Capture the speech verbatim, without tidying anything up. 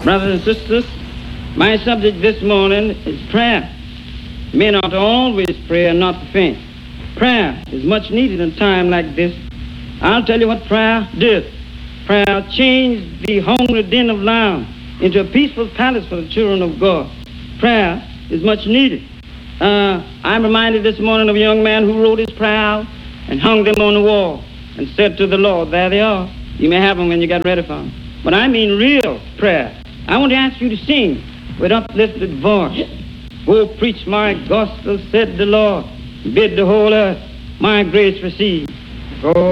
Brothers and sisters, my subject this morning is prayer. Men ought to always pray and not to faint. Prayer is much needed in a time like this. I'll tell you what prayer did. Prayer changed the hungry den of lions into a peaceful palace for the children of God. Prayer is much needed. Uh, I'm reminded this morning of a young man who wrote his prayer out and hung them on the wall and said to the Lord, there they are. You may have them when you get ready for them. But I mean real prayer. I want to ask you to sing with uplifted voice. Go preach my gospel, said the Lord. Bid the whole earth my grace receive. Go